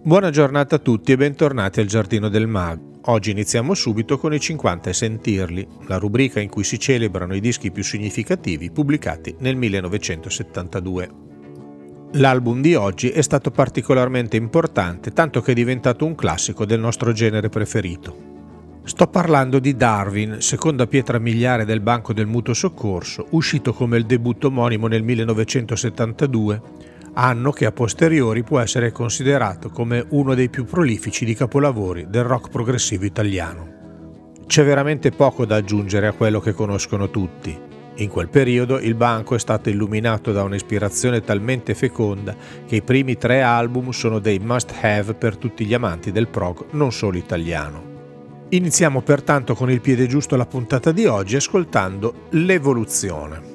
Buona giornata a tutti e bentornati al Giardino del Mago. Oggi iniziamo subito con i 50 e sentirli, la rubrica in cui si celebrano i dischi più significativi pubblicati nel 1972. L'album di oggi è stato particolarmente importante, tanto che è diventato un classico del nostro genere preferito. Sto parlando di Darwin, seconda pietra miliare del Banco del Mutuo Soccorso, uscito come il debutto omonimo nel 1972, anno che a posteriori può essere considerato come uno dei più prolifici di capolavori del rock progressivo italiano. C'è veramente poco da aggiungere a quello che conoscono tutti. In quel periodo il banco è stato illuminato da un'ispirazione talmente feconda che i primi 3 album sono dei must-have per tutti gli amanti del prog, non solo italiano. Iniziamo pertanto con il piede giusto alla puntata di oggi ascoltando L'Evoluzione.